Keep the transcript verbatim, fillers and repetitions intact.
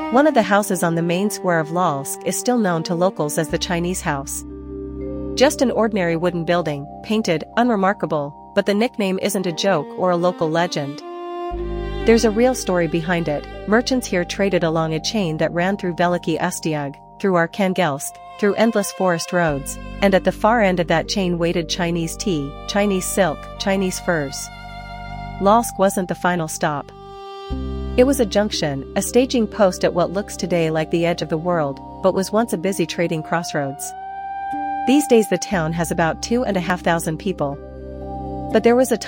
One of the houses on the main square of Lolsk is still known to locals as the Chinese house. Just an ordinary wooden building, painted, unremarkable, but the nickname isn't a joke or a local legend. There's a real story behind it. Merchants here traded along a chain that ran through Veliki Ustyug, through Arkhangelsk, through endless forest roads, and at the far end of that chain waited Chinese tea, Chinese silk, Chinese furs. Lolsk wasn't the final stop. It was a junction, a staging post at what looks today like the edge of the world, but was once a busy trading crossroads. These days the town has about two and a half thousand people. But there was a